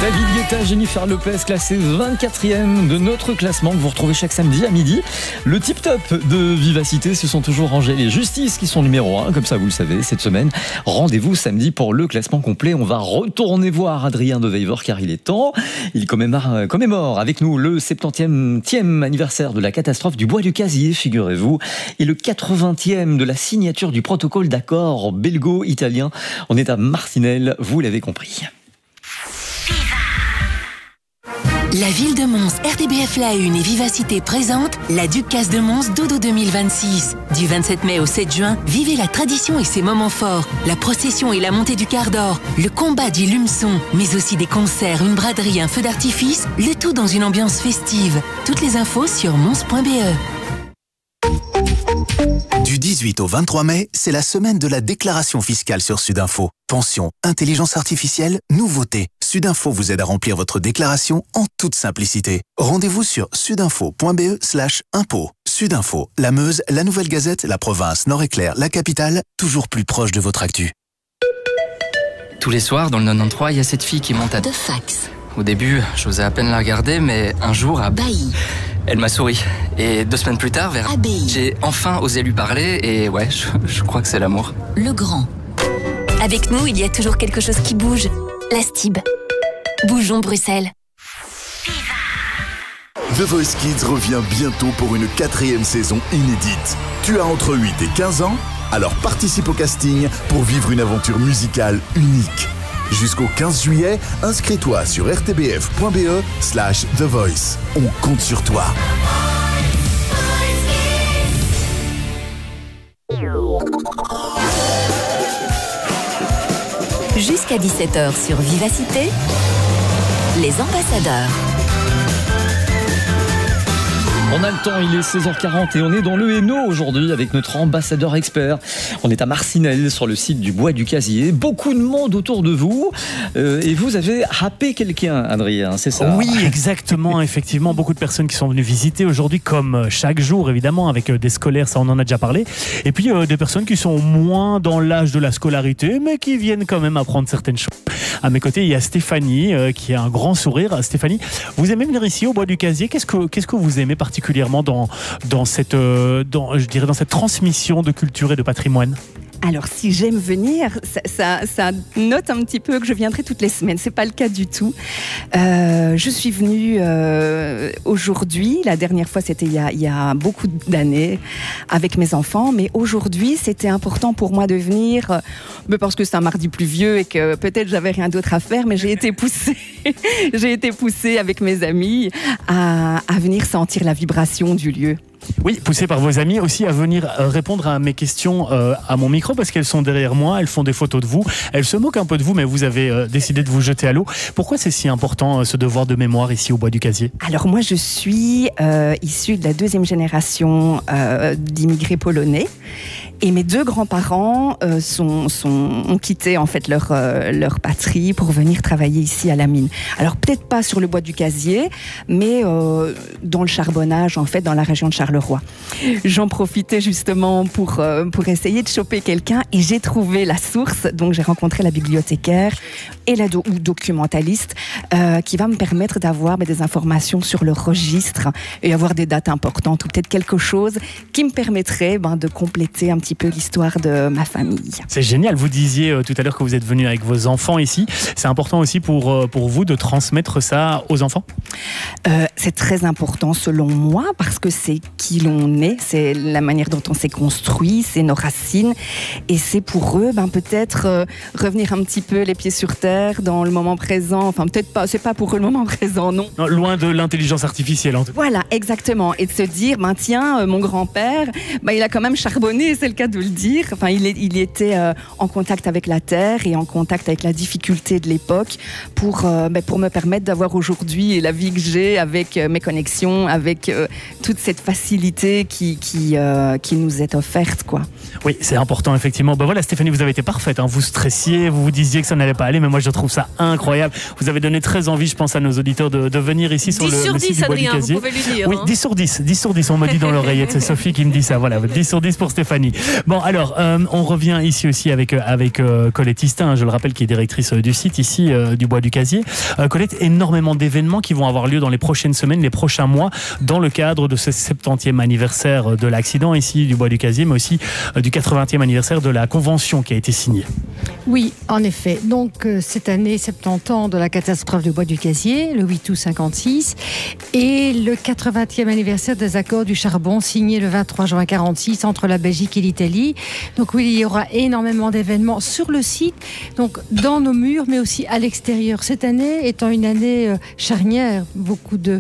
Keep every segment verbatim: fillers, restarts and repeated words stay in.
David Guetta, Jennifer Lopez, classé vingt-quatrième de notre classement que vous retrouvez chaque samedi à midi. Le tip top de Vivacité, ce sont toujours Angèle et Justice qui sont numéro un, comme ça vous le savez, cette semaine. Rendez-vous samedi pour le classement complet. On va retourner voir Adrien de Veivor car il est temps. Il commémore, commémore avec nous le septantième anniversaire de la catastrophe du Bois du Casier, figurez-vous, et le quatre-vingtième de la signature du protocole d'accord belgo-italien. On est à Marcinelle, vous l'avez compris. La ville de Mons, R T B F La Une et Vivacité présentent la Ducasse de Mons Dodo deux mille vingt-six. Du vingt-sept mai au sept juin, vivez la tradition et ses moments forts. La procession et la montée du quart d'or, le combat du lumeçon, mais aussi des concerts, une braderie, un feu d'artifice, le tout dans une ambiance festive. Toutes les infos sur mons point b e. Du dix-huit au vingt-trois mai, c'est la semaine de la déclaration fiscale sur Sudinfo. Pension, intelligence artificielle, nouveautés. Sudinfo vous aide à remplir votre déclaration en toute simplicité. Rendez-vous sur sudinfo point b e slash impôt. Sudinfo, la Meuse, la Nouvelle Gazette, la province, Nord-Éclair, la capitale, toujours plus proche de votre actu. Tous les soirs, dans le quatre-vingt-treize, il y a cette fille qui monte à... De fax. Au début, j'osais à peine la regarder, mais un jour, à... Bailly. Elle m'a souri. Et deux semaines plus tard, vers... Abbaye. J'ai enfin osé lui parler et ouais, je, je crois que c'est l'amour. Le Grand. Avec nous, il y a toujours quelque chose qui bouge. La Stib. Bougeons Bruxelles. The Voice Kids revient bientôt pour une quatrième saison inédite. Tu as entre huit et quinze ans? Alors participe au casting pour vivre une aventure musicale unique. Jusqu'au quinze juillet, inscris-toi sur r t b f point b e slash The Voice. On compte sur toi. Jusqu'à dix-sept heures sur Vivacité, les ambassadeurs. On a le temps, il est seize heures quarante et on est dans le Hainaut aujourd'hui avec notre ambassadeur expert. On est à Marcinelle sur le site du Bois du Casier. Beaucoup de monde autour de vous euh, et vous avez happé quelqu'un, Adrien, c'est ça? Oui, exactement, effectivement. Beaucoup de personnes qui sont venues visiter aujourd'hui, comme chaque jour évidemment, avec des scolaires, ça on en a déjà parlé. Et puis euh, des personnes qui sont moins dans l'âge de la scolarité, mais qui viennent quand même apprendre certaines choses. À mes côtés, il y a Stéphanie euh, qui a un grand sourire. Stéphanie, vous aimez venir ici au Bois du Casier? Qu'est-ce que, qu'est-ce que vous aimez particulièrement dans, dans, cette, euh, dans, je dirais dans cette transmission de culture et de patrimoine? Alors, si j'aime venir, ça, ça, ça note un petit peu que je viendrai toutes les semaines. C'est pas le cas du tout. Euh, je suis venue euh, aujourd'hui. La dernière fois, c'était il y a, il y a beaucoup d'années avec mes enfants. Mais aujourd'hui, c'était important pour moi de venir, euh, parce que c'est un mardi pluvieux et que peut-être j'avais rien d'autre à faire. Mais j'ai été poussée, j'ai été poussée avec mes amis à, à venir sentir la vibration du lieu. Oui, poussé par vos amis aussi à venir répondre à mes questions euh, à mon micro parce qu'elles sont derrière moi, elles font des photos de vous, elles se moquent un peu de vous mais vous avez euh, décidé de vous jeter à l'eau. Pourquoi c'est si important euh, ce devoir de mémoire ici au Bois du Casier? Alors moi je suis euh, issue de la deuxième génération euh, d'immigrés polonais et mes deux grands-parents euh, sont, sont, ont quitté en fait leur, euh, leur patrie pour venir travailler ici à la mine. Alors peut-être pas sur le Bois du Casier mais euh, dans le charbonnage en fait dans la région de Charleroi. J'en profitais justement pour, euh, pour essayer de choper quelqu'un et j'ai trouvé la source. Donc j'ai rencontré la bibliothécaire et la do- ou documentaliste euh, qui va me permettre d'avoir bah, des informations sur le registre et avoir des dates importantes ou peut-être quelque chose qui me permettrait bah, de compléter un petit peu l'histoire de ma famille. C'est génial. Vous disiez euh, tout à l'heure que vous êtes venu avec vos enfants ici. C'est important aussi pour, euh, pour vous de transmettre ça aux enfants? euh, C'est très important selon moi parce que c'est qui l'on est, c'est la manière dont on s'est construit, c'est nos racines et c'est pour eux ben, peut-être euh, revenir un petit peu les pieds sur terre dans le moment présent, enfin peut-être pas, c'est pas pour eux le moment présent, non. non loin de l'intelligence artificielle en tout cas. Voilà, exactement, et de se dire, ben tiens, euh, mon grand-père, ben, il a quand même charbonné, c'est le cas de le dire, enfin il, est, il était euh, en contact avec la terre et en contact avec la difficulté de l'époque pour, euh, ben, pour me permettre d'avoir aujourd'hui la vie que j'ai avec euh, mes connexions, avec euh, toute cette facilité qui, qui, euh, qui nous est offerte, quoi. Oui, c'est important, effectivement. Ben voilà, Stéphanie, vous avez été parfaite. Hein. Vous stressiez, vous vous disiez que ça n'allait pas aller, mais moi, je trouve ça incroyable. Vous avez donné très envie, je pense, à nos auditeurs de, de venir ici sur le, le site du Bois du Casier. Vous pouvez lui dire. Oui, hein. dix sur dix. dix sur dix, on me dit dans l'oreillette. C'est Sophie qui me dit ça. Voilà, dix sur dix pour Stéphanie. Bon, alors, euh, on revient ici aussi avec, avec euh, Colette Istin, je le rappelle, qui est directrice du site ici, euh, du Bois du Casier. Euh, Colette, énormément d'événements qui vont avoir lieu dans les prochaines semaines, les prochains mois, dans le cadre de ce septantième anniversaire de l'accident ici du Bois du Casier, mais aussi euh, du quatre-vingtième anniversaire de la convention qui a été signée. Oui, en effet. Donc, euh, cette année, soixante-dix ans de la catastrophe du Bois du Casier, le huit août cinquante-six, et le quatre-vingtième anniversaire des accords du charbon signés le vingt-trois juin quarante-six entre la Belgique et l'Italie. Donc oui, il y aura énormément d'événements sur le site, donc dans nos murs, mais aussi à l'extérieur. Cette année étant une année euh, charnière, beaucoup de,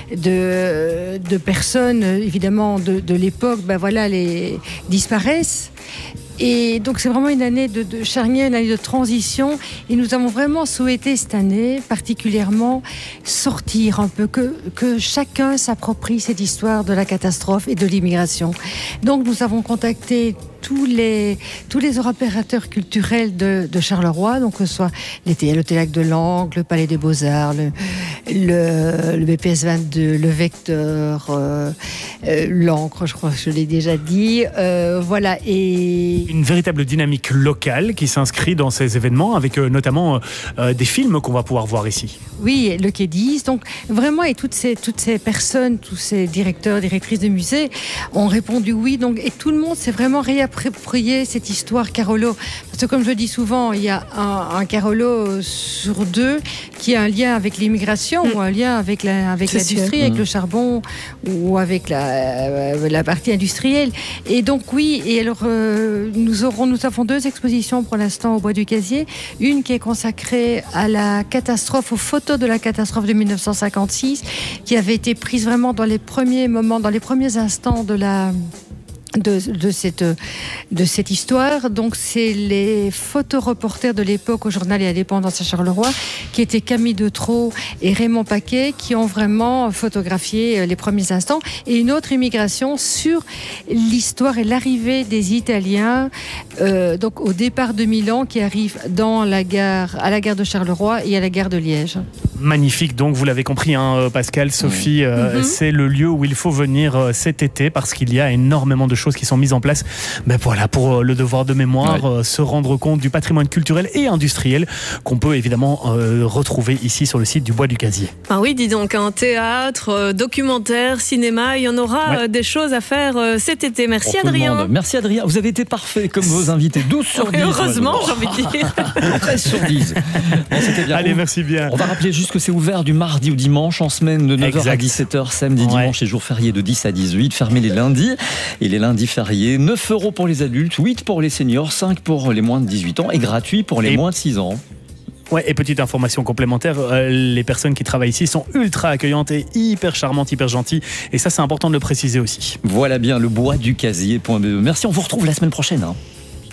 de, de personnes, évidemment, de, de l'époque, ben voilà, les, disparaissent. Et donc c'est vraiment une année de, de charnière, une année de transition. Et nous avons vraiment souhaité cette année, particulièrement, sortir un peu, que, que chacun s'approprie cette histoire de la catastrophe et de l'immigration. Donc nous avons contacté tous les, tous les opérateurs culturels de, de Charleroi, donc que ce soit les, le Théâtre de l'Angle, le Palais des Beaux-Arts, le, le, le B P S vingt-deux, le Vecteur, euh, euh, l'Ancre, je crois que je l'ai déjà dit. Euh, voilà. Et une véritable dynamique locale qui s'inscrit dans ces événements, avec euh, notamment euh, des films qu'on va pouvoir voir ici. Oui, le Quai dix. Donc vraiment, et toutes ces, toutes ces personnes, tous ces directeurs, directrices de musées ont répondu oui. Donc, et tout le monde s'est vraiment réapproprié cette histoire Carolo. Parce que comme je dis souvent, il y a un, un Carolo sur deux qui a un lien avec l'immigration, mmh. ou un lien avec, la, avec l'industrie, avec mmh. le charbon, ou avec la, euh, la partie industrielle. Et donc oui, et alors euh, nous, aurons, nous avons deux expositions pour l'instant au Bois du Casier. Une qui est consacrée à la catastrophe, aux photos de la catastrophe de mille neuf cent cinquante-six, qui avait été prise vraiment dans les premiers moments, dans les premiers instants de la... De, de, cette, de cette histoire. Donc c'est les photoreporters de l'époque au journal et à l'Indépendance à Charleroi, qui étaient Camille Detreau et Raymond Paquet, qui ont vraiment photographié les premiers instants, et une autre immigration sur l'histoire et l'arrivée des Italiens euh, donc au départ de Milan, qui arrivent dans la gare, à la gare de Charleroi et à la gare de Liège. Magnifique, donc vous l'avez compris, hein, Pascal, Sophie, euh, mm-hmm. c'est le lieu où il faut venir euh, cet été, parce qu'il y a énormément de choses qui sont mises en place, ben voilà, pour euh, le devoir de mémoire, ouais. euh, se rendre compte du patrimoine culturel et industriel qu'on peut évidemment euh, retrouver ici sur le site du Bois du Casier. Ah oui, dis donc, un théâtre, euh, documentaire, cinéma, il y en aura ouais. euh, des choses à faire euh, cet été. Merci pour Adrien. Merci Adrien, vous avez été parfait comme vos invités, douze sur dix. Heureusement, j'ai envie de dire. treize sur dix. Bon, c'était bien. Allez, merci bien. On va rappeler juste que c'est ouvert du mardi au dimanche, en semaine de neuf heures exact. À dix-sept heures, samedi, ouais. dimanche et jours fériés de dix à dix-huit, fermé les lundis. Et les lundis fériés, neuf euros pour les adultes, huit pour les seniors, cinq pour les moins de dix-huit ans et gratuit pour les et... moins de six ans. Ouais, et petite information complémentaire, euh, les personnes qui travaillent ici sont ultra accueillantes et hyper charmantes, hyper gentilles. Et ça, c'est important de le préciser aussi. Voilà bien, le bois du casier point b e. Merci, on vous retrouve la semaine prochaine. Hein.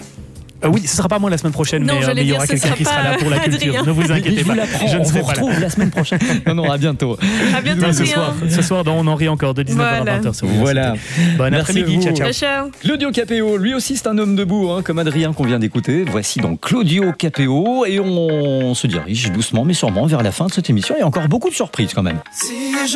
Euh, oui, ce ne sera pas moi la semaine prochaine, non, mais, euh, mais il y aura quelqu'un qui sera là pour la culture. Adrien. Ne vous inquiétez je pas. Vous je ne on serai vous pas retrouve là. la semaine prochaine. Non, non, à bientôt. À bientôt, non, ce soir, ce soir, dans On en rit encore de dix-neuf heures voilà. à vingt heures. Sur voilà. Bon après-midi. Ciao, ciao. ciao. Claudio Capéo, lui aussi, c'est un homme debout, hein, comme Adrien qu'on vient d'écouter. Voici donc Claudio Capéo et on se dirige doucement mais sûrement vers la fin de cette émission. Il y a encore beaucoup de surprises quand même. Si je